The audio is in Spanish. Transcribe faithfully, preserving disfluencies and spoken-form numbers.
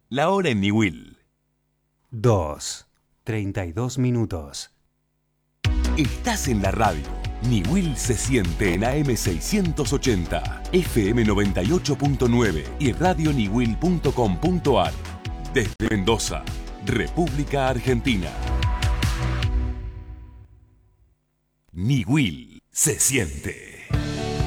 La hora en Niwil. dos, treinta y dos minutos. Estás en la radio. Niwil se siente en A M seiscientos ochenta, F M noventa y ocho punto nueve y radio niwil punto com punto ar. Desde Mendoza, República Argentina. Niwil se siente.